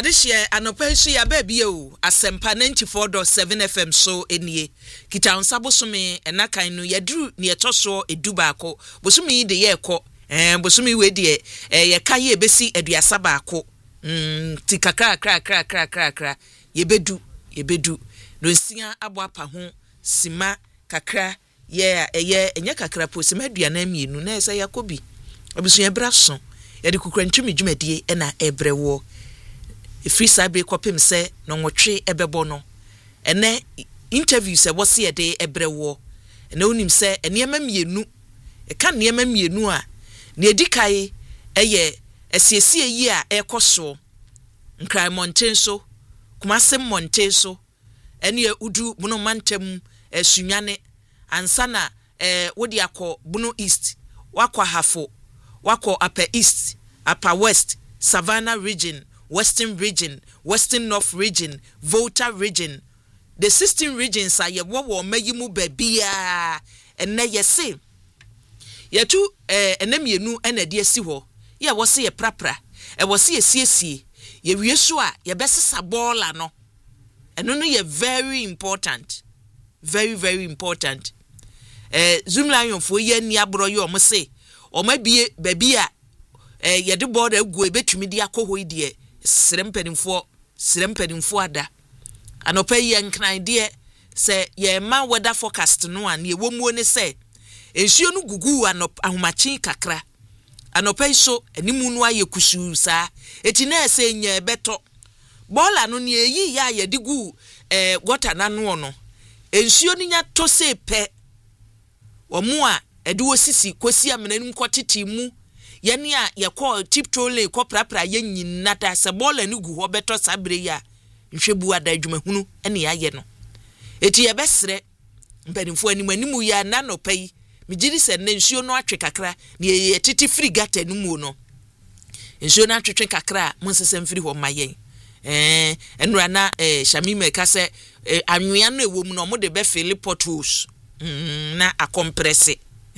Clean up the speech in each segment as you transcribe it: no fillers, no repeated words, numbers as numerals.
Adishye anopeshi ya baby o asempa 94.7 FM so enie kita onsabosome enakan no yadru ne etoso edubaako bosumi de ye ekọ bosumi we de ye kaye besi aduasa baako ti kakra yebedu no nsia abo apa ho sima kakra ye enye kakra po sima aduana mienu na esa yakobi abusu ye braso ye de kukrantwumi dwumadie na ebrewo free sabre kopim se no nwotwe ebebo no ene interview se wose ye de ebrewo ene onim se enema mienu e ka enema mienu a ne edikai eye esiesie yi a ekoso nkrai mountain so kumasem mountain so ene udu bunu mantem esunwane ansana wodi akọ bunu east wakọ hafo wakọ upper east upper west savannah region Western region, Western North region, Volta region. The 16 regions are ye wo mayimu bebia and na ye say. Ye tu enemienu ene de si ho. Ye wo se ye prapra. E wo se ye siesie. Ye wiesu a ye besesa bola no. Eno no ye very important. Very very important. Zoom lion fo ye ni abro ye o mo se. O ma bie bebia ye de board egu ebetumi de akoho de sirempenimfo ada anopa ye nkran de se ye ma weather forecast no an ye womuo ne se ensuo no gugu ahomachi kakra anopa so animu no aye kusu sa eti na ese nya beto bola no ne yi ya ye digu water na no no ensuo ni nya to se pe omo a ede wosisi kosi amenanum kwotete mu yani a yakọ tiptole ko prapra ye nyinata se bola ni gu ho beto sabre ya nhwebu ada adwumahunu ene ya ye no eti ye besre mpanimfo animu ya na no pai migiri se ne nsuo no atwe kakra ne ye titi free gata no mu no nsuo no atwe kakra monsesem free ho mayen enura na shamime ka se anwea no ewo mu no mo de be fill potholes na akompresse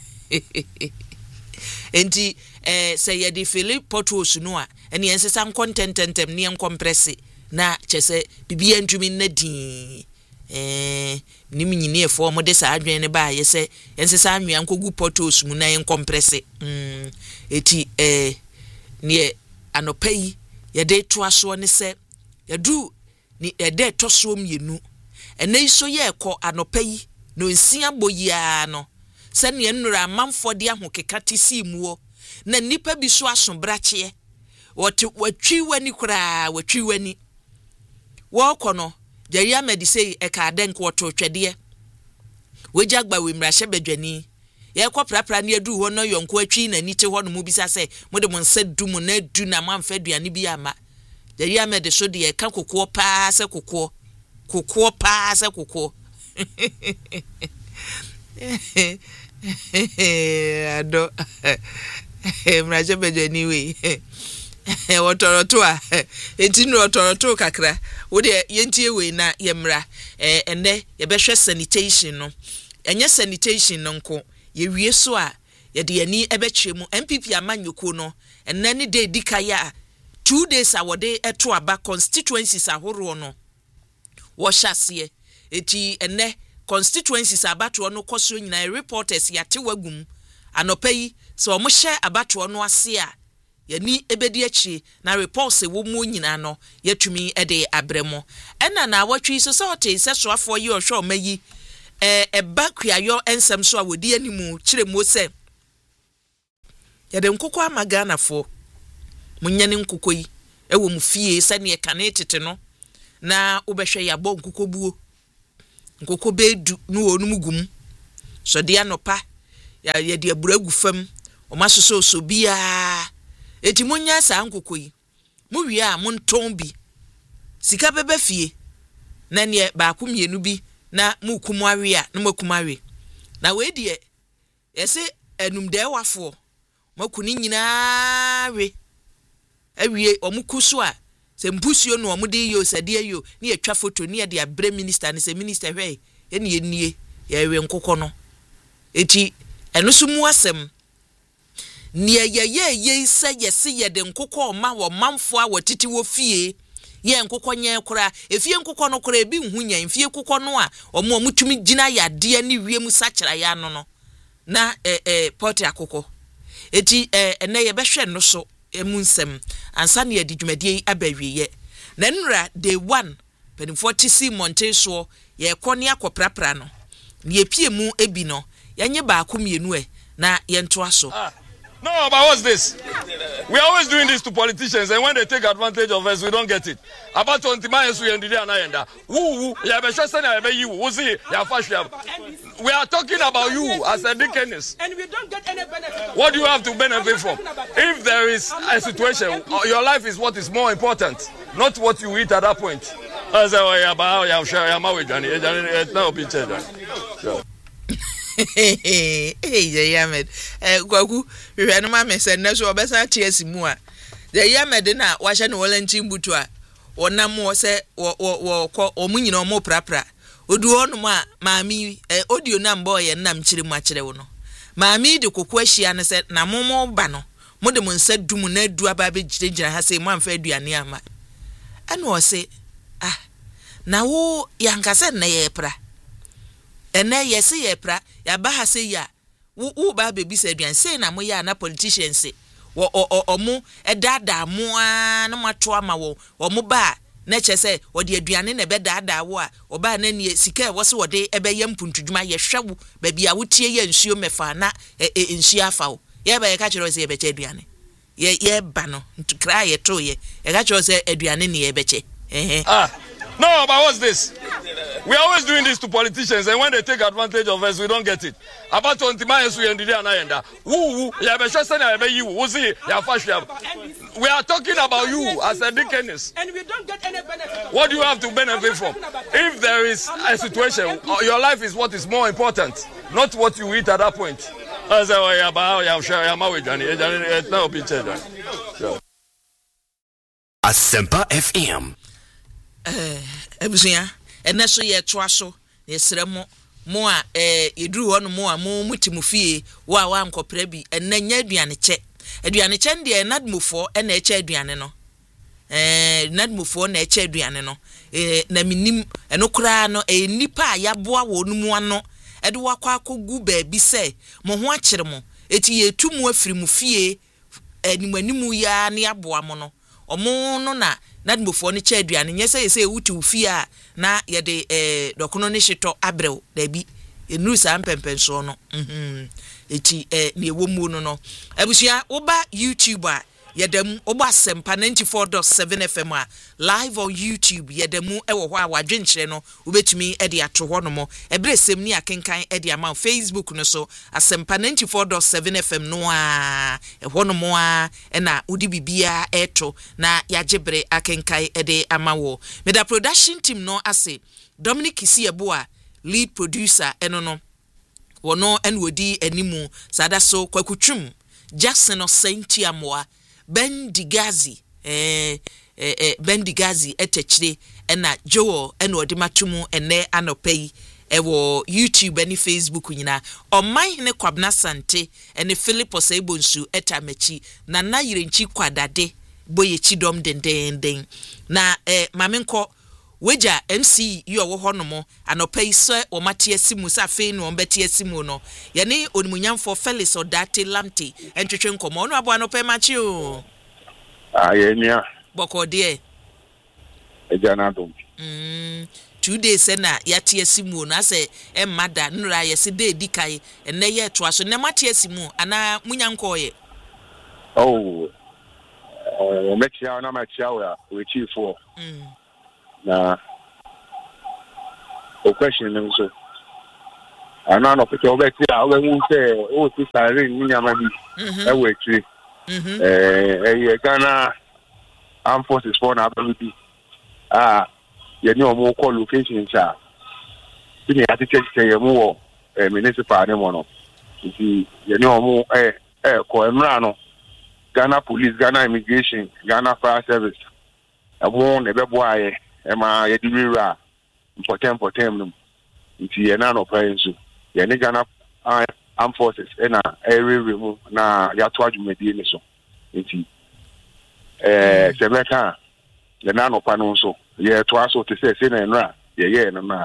enti say ye di fill potholes no a ene ensesa contententem ne compresse na chese bibia ntumi na din ni minyine efo mo de sa adwen ne ba ye se ensesa anwea nkogu potholes mu na en compresse eti ne anopai ye de to aso ne se ye du ni ye de to so mienu ene iso ye ekọ anopai no nsia boyia no se ne nnura amanfo de ahokeka tisi muo na nipa bi so aso brache watwi wani kura watwi wani wo kono Jerry Medisei e ka den ko to twede wejagba we mrahye badwani ye ko prapra ne adu ho no yonko atwi na ni te ho no mu bisa se mo de mo nsa du mu na adu na manfa aduane bi ama Jerry Med so de e ka kokko pa se kokko pa se kokko ado mrahye badwani we wotoroto a entinu wotoroto kakra wo de yentie we na yemra enne ye behwe sanitation no enye sanitation no nko ye wie so a ye de ani ebetwe mu MPP amanyoko no enne ne de dikaya 2 days a wode eto aba constituencies ahoro no wo hyase eti enne constituencies abato no koso nyina reporters yate wagum anopai so omo hye abato no ase a yani ebedi achi na reports wo mu nyina no yatumi ede abremo ena na awatwi so sote sesoafo yi ohwe omayi bakwayo ensem so awodi animu kiremu se yade nkokọ amagana fo munyane nkokọ yi ewo mu fie sane kane tete no na obehwe yabo nkokọ buo nkokọ bedu no onum gum so de anopa ya de aburagu fam o masoso so bia eti munya sa nkokọ yi mu wie a monton bi sika bebe fie na ne ba akumienu bi na mu kumawe a na makumawe na we de yese enumde wafo makuni nyina we awie omukuso a se mpusuo no omude yo sade yo ne atwa photo ne de abre minister ne se minister hwe ene yenie ya we nkokọ no eti eno so mu asem ne ye se yesi ye de nkokọ ma wo manfo a wotiti wo fie ye nkokɔ nye kora efie nkokɔ no kora ebi nhunya efie nkokɔ no a omo mutumi gina yade ni wiem sachira ya no na port akokɔ eti ene ye behwe no so emu nsem ansa na ye di dwumadie abawiye na nura day 1 penifo tisi monte so ye kɔne akɔprapra no ye pie mu ebi no yenye ba akomienu na ye nto aso. No, but what's this? We're always doing this to politicians, and when they take advantage of us, we don't get it. About 20 miles, we ended up. We are talking about you as a deaconess. And we don't get any benefit. What do you have to benefit from? If there is a situation, your life is what is more important, not what you eat at that point. Hey, Yamed. Gwagu, you had no mamma said, no, so best I tears more. The Yamed na washan Wallentin Butua, or Namo say, or Munin or more prapra. Udu on mammy, audio nam boy and nam chili macherono. Mammy, the Coqueshiana said, Namomo bano. Modemon said, Dumune do a babbage danger has a man fed you and Yama. And was say, ah, now, Yanka said, Nayepra. Ene yesi yepra ya ba ha se ya wo ba bebi se aduan se na mo ya na politicians se wo omo edada mo a na mato ama wo omo ba na che se wo de aduane na be dada wo a oba na ne sika wo se wo de ebe ye mpuntudwuma ye hwewo ba bia wo tie ye nsuo mefa na nsuo afa wo ye ba ye ka kire se ye be che aduane ye ba no ntukra ye to ye ka kire se aduane ne ye be che No, but what's this? We're always doing this to politicians, and when they take advantage of us, we don't get it. About 20 miles, we ended up. We are talking about you as a deaconess. And we don't get any benefit. What do you have to benefit from? If there is a situation, your life is what is more important, not what you eat at that point. Asempa FM. Ebusia ene so ye toa so ye sremo mo a yeduru ho no mo a mo mutimufie wa nkopra bi ene nya aduane che de nadmufo ene eche aduane no nadmufo na eche aduane no na minim eno kura no nipa yaboa wo no mu ano ede wakwa akogu ba bi se mo ho akere mo eti ye tumu afiri mu fie animanimu ya ne aboa mo no omo no na nadmufo ne che aduane nyese yese wutu fie a na ye de dokono ne hyeto abrew da bi enu sa mpempenso no eti ne ewomu no abusia oba YouTube a yedam oba Asempa 94.7 FM a live on YouTube yedam ewo ho a wadwenkyere no obetumi e de ato ho no mo ebresem ni akenkan e de ama Facebook no so Asempa 94.7 FM no a ho no mo a na udi bibia eto na yagebre akenkan e de ama wo me da production team no ase Dominic Kisiebo a lead producer eno no wono enwodi animu sada so kwakutwum Jackson Osentiamoa Bendigazi Bendigazi etechire ena Joel ena odimatumu ene anopei ewo YouTube eni Facebook nyina oman ne Kwabna Sante ene Philip Osebonsu etamechi na yirenchi kwadade boyechi dom dendenden na mamenko weja MC yo wo honomo anopei so o matie simu sa fe no ombetie simu no ye ne onimunyamfo Felix Odate Lamte entwetwe nkomo no abo anopei machi o ayenia bokode ejana dum 2 days na yatie simu no ase emmada nura ye se de dikai enne ye to aso ne matie simu ana munyankoye mechia na machia we chief for na o question no so ana no pete obeti a we hu se o ti sare ni nyama bi e we tiri ye Ghana Armed Forces for na ability ye ni o mo call location cha ni ati che ye mo municipal ne mo no ti ye ni o mo ko emra no Ghana Police, Ghana Immigration, Ghana Fire Service abo ne bebo aye ema ye di wira important no nti ye na no parents ye ne Ghana Armed Forces na remu na ya to adwumadi ni so nti semeka the nano pano so yeah to us to say na yeah na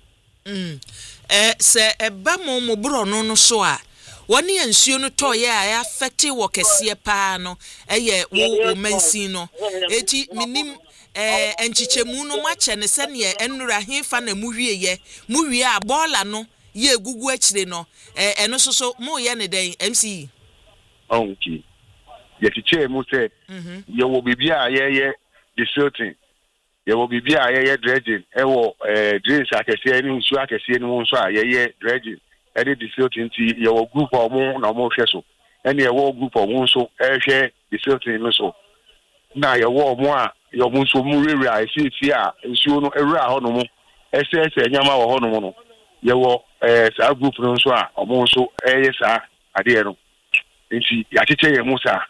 se eba mo bro no so a woni ansuo no to ye a affect wo kese pa no eye wo mansi no eti minim enchichemu no mache ne se ne enura hefa na mu wie a bola no ye gugu akire no eno so mo ye ne den MC okay ye tiche mu say ye wo bibia ye distilling ye wo bibia ye dredging e wo drains akese ni nsu akese ni won so a ye dredging e dey distilling ti ye wo group omo na omo hwe so ene ye wo group omo so e hwe distilling no so na ye wo omo a ye omo so mu rere a fi a nsu no ewura ho no mo ese nyama wo ho no mo no ye wo sa group no so a omo so ye sa ade no nti ya tiche ye mu sa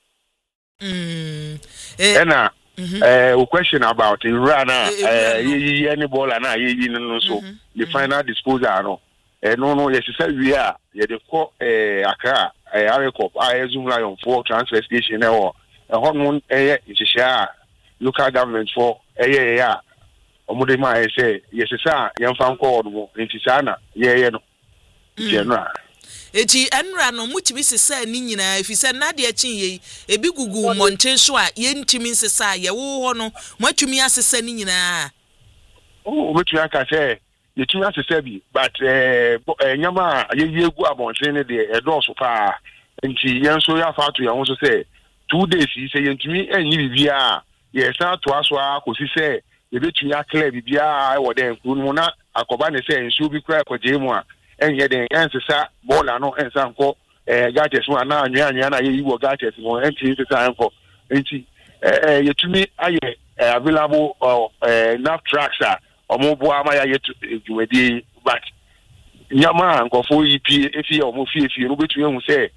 ena a question about Irana any ball and I so the final disposal no yes we are the call Accra Arekop I Zoom Lion for transfer station or a hormone share local government for Omodema say yes sir young fan called into Sana no general eti enra no mutimi sesa ni nyina efise na de akin ye ebi gugu monten so a ye ntimi sesa ye wo ho no matumi asesa ni nyina mutumi aka say ye tumi asesa bi but nyama ye gu abonten ne de edoso pa nti yen so ya fa to ye ho so say 2 days say ye ntumi enyi bibia ye sa to aso akosi say ye betumi akla bibia wo den kunu na akoba ne say nsu bi kra kwaje mu a enye den ensesa bola no ensa nko gadgets mo na anwa na ye yiwo gadgets mo enti ensesa nko enti yetumi aye available enough tracks a omobo ama ya yetu dwumadi but nyama nko fo yipi efi omo fie no betumi hu se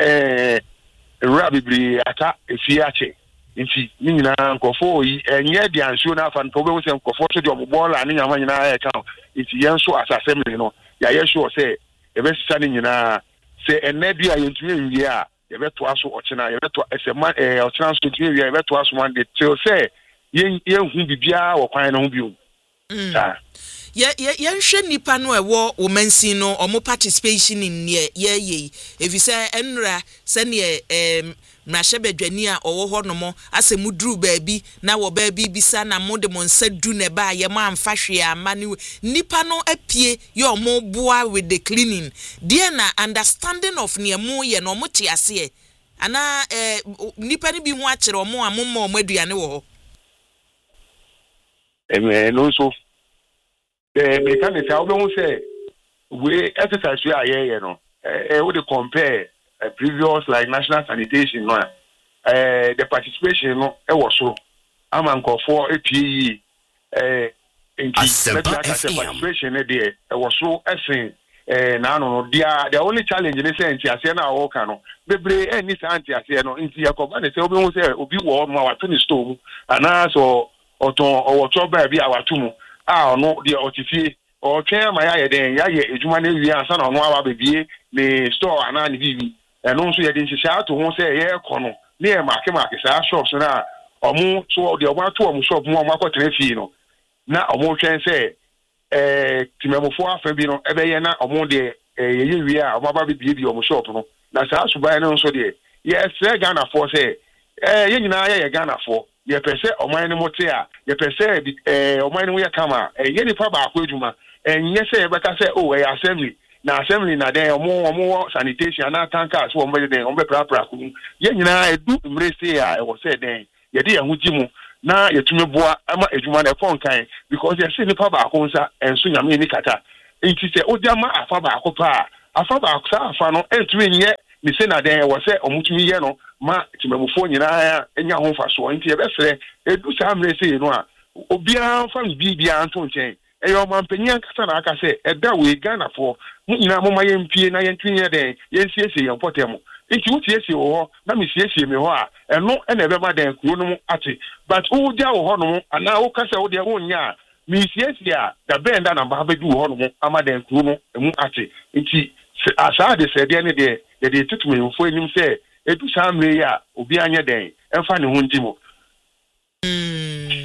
rabibri ata efi ache enti nyina nko fo yi enye de ansuo na afa nko be hu se nko fo to de omo bola ni nyama nyina ya ka enti yenso asasem no ya yesho say ebe sisa ni nyina say enadu a yentumi nwie a ebe to aso ochina ebe to esema ochina so tumi nwie ebe to aso man de till say yen hu bibia wo kwan no hu biu ye hwe nipa no ewo o mansi no omo participation in ye efise enra se ne mrashebedwani a owo ho no mo asemuduru baabi na wo baabi bisa na mo de mo nsa du ne ba ye mo amfa hwe amane nipa no apie ye omo boa with the cleaning there na understanding of ne mo ye no mo te ase ana nipa ni bi ho akere omo amomma omo aduane wo ho no so mechanics how we say we exercise we are here no we dey compare previous like national sanitation no the participation no was so amanko for APE participation there was so essence na no the only challenge in sense ase na wo ka no bebre any santi ase no nti yakoba ne se obi hu se obi wo no wa to store ana so oton owo to ba bi awatu mu no the otifie o twen ma ya den ya ye ejuma na wi ansa na no aba bebie ne store ana ne bibi eno nso ye de nhihia ato ho se ye kono ne e market sa shops na omo so de omo ato omo shop mu omo akotre fi no na omo twen se timemofo afa bi no ebe ye na omo de ye wi a omo aba bebie bi omo shop no na sa suban no nso de ye se Ghana for se ye nyina ye Ghana for ye pese oman ni mote a ye pese oman ni wo kama ye nipa ba akwa eduma enye se ye beka se assembly na den omo sanitation na tankers wo mbe den ombe pra ku ye nyina edu mrese a e wo se den ye de yahu gimu na ye tumi boa ama eduma na kon kan because ye se nipa ba akwa nsa enso nyame ni kata enti se odiama afa ba akwa pa afa ba akwa afa no entumi nye ni se na den wo se omutumi ye no ma timemufo nyina enya ho faso nti ebesere edu sa mrese no a obia fa bibia anto nchen eyo mampenya kasa na aka se eda we Ghana for nyina moma yempie na yentwinye den yensiesie yempotemo nti wutiesie wo na mesiesie me ho a eno na ebema den kuro no ate but wo dia wo ho no ana wo kasa wo dia wo nya mesiesie a da benda na ba bedu wo ho no ama den kuro no emu ate nti asa de se de ne de tutumefo enim se edu samre ya obi anya den emfa ne ho ndimo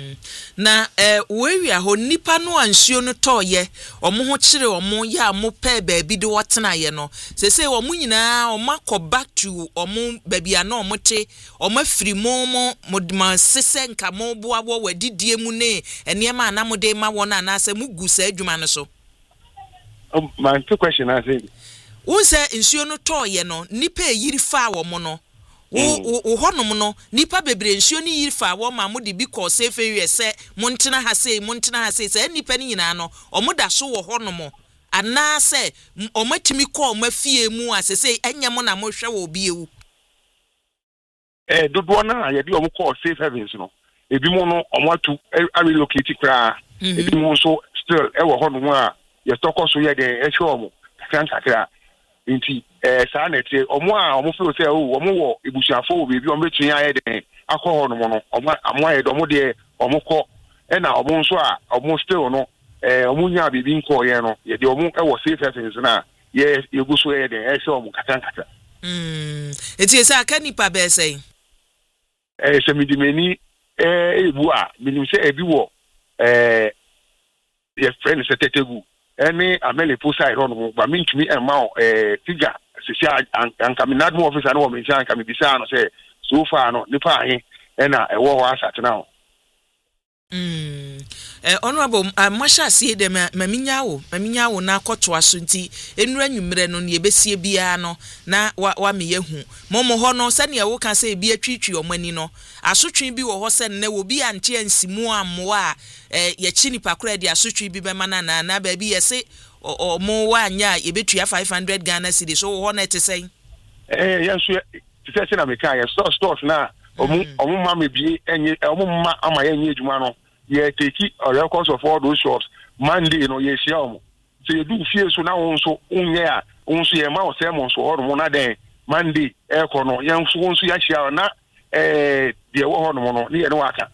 na wewia ho nipa no ansuo no toye omo ho kire omo ya mo pe baabi de wotena ye no sese omo nyina omo akọ back to omo baabi ana omo te omo afiri mo modma sese nka mo boawo wadidie mu ne enema ana mo de ma wona na ase mu gu sa adwuma no so. My two question I say unse nsuo no toye no nipa yiri fa wo mo no wo honom no nipa bebre nsuo ni yiri fa wo ma mo de bi ko safe area se montena ha se se nipa ni nyina no omoda so wo honom ana se omatimi ko omafie mu asese enya mo na mo hwe wo bi ewu dodo na ye di omo call safe havens no ebi mo no omo atu relocate kra ebi mo so still e wo honom a ye toko so ye de e hwe omo kakra inti saa na tie omo a omo feel say omo wo ebusuafo wo bebi omo betun aye den akọ hono mo no omo aye do omo de omo kọ e na omo nso a omo still no omo nya bebi nko ye no ye de omo e wo safe things na ye guso ye den e hwe omo kaka eti esa aka nipa be sei se mi di meni ebu a minim se ebi wo ye friend se tetegu any amele posa iron mo ba mintumi ema figure sisi anka mi nadmo officer no me ncha anka mi bisa no say so far no nipa ahe na ewo ho asat na o honorable masha sie de maminya wo na akoto aso nti enura nwumre no ne besie bia no na wa me yehu momo ho no sane wo ka say bia twitwi omani no asotwe bi wo ho se ne wo bi anche ansimu amwa ye chini pakura de asotwe bi be mana na ba bi yese mo wa anya ye betua 500 Ghana cedis so ho na etesai yanso tese na me kan ye stores na omo ma me bi enye omo ma ama ye enye adwuma no ye take records of all those shops Monday no ye share omo so you do fear so na won so unye a won so ye ma o se mo so ho na den Monday e ko no yan so won so ya share na de wo ho no ne ye no aka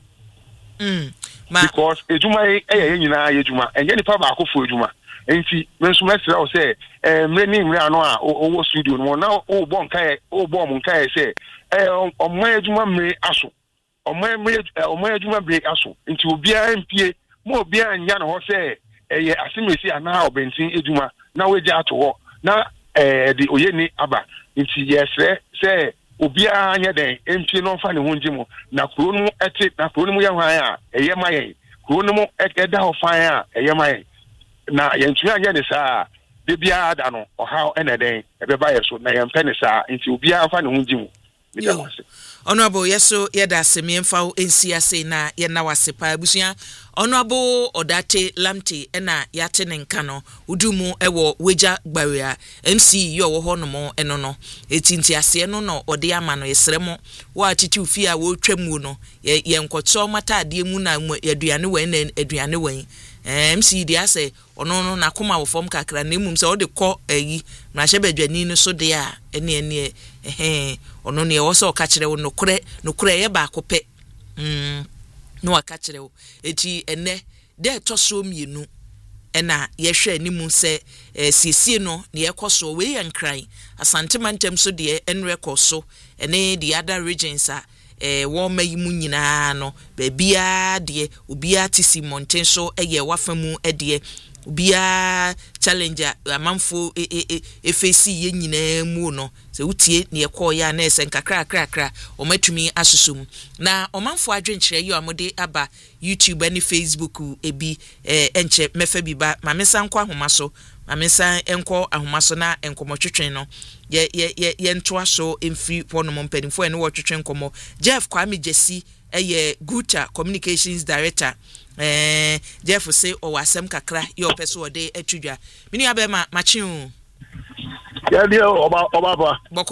because adwuma ye nyina ye adwuma enye ni pa ba akofo adwuma enti menso mesra o se mreni mre ano a owo studio no na o bo mo nkae se omo adwuma mre aso omo adwuma break aso nti obia mpie mo obia nya no ho se ye asimesi ana obentin adwuma na weja ato ho na di oyeni aba nti yesre se obia anya den mpie no fa ne ho njimo na kuro no ete na kuro no ya hwan a eye maye kuro no eda ho fan a eye maye na yentu anya ne saa de bia da no oha eneden ebeba yeso na yempe ne saa nti obia fa ne ho njimo honorable yeso yeda semiemfa NCSA na ye na wasepa abusia honorable Odate Lamte na yate ne nka no udumu ewo weja gbaria MC yo wo honomo eno no etinti ase no no ode ama no yesremo wa atiti ufi a wo twam no ye nkoto mata ade mu na aduane wen na aduane wen MC dia say ono no nakoma wo fom kakra na emum se ode kọ ayi na hye badwani no so de a ene ono ne wo so ka kire wo nokure ye ba ko pe no aka kire wo eti ene de toso mienu ena ye hwe animu se siesie no ne ye koso we ye nkran asante mantem so de enre koso ene the other regions a wo mayimu nyina no ba bia de obia tisi monten so eye wafamu de obia challenger amanfo FAC ye nyina mu no se utie ne ekọ ya na ese nkakra o matumi asusum na omanfo adwenkyere yi amode aba YouTube and Facebook ebi enche mefa biba mamesa nkọ ahomaso mamesa enko ahomaso na enkomotwetwen no ye ntoa so emfi pono mpanimfo ene wo twetwen nkomo Jeff Kwame Jesse Guta Communications Director Jeff say o wasem kakra yo peso ode atudwa mini abema machi o ya dia oba